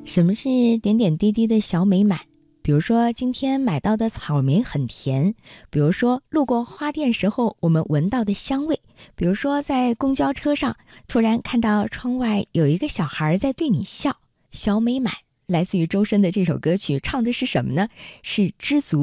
什么是点点滴滴的小美满？比如说今天买到的草莓很甜，比如说路过花店时候我们闻到的香味，比如说在公交车上突然看到窗外有一个小孩在对你笑。小美满来自于周深的这首歌曲，唱的是什么呢？是知足。